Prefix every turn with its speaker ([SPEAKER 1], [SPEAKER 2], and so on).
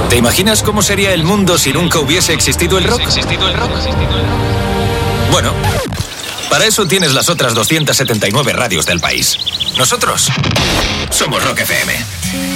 [SPEAKER 1] ¿Te imaginas cómo sería el mundo si nunca hubiese existido el rock? Bueno, para eso tienes las otras 279 radios del país. Nosotros somos Rock FM.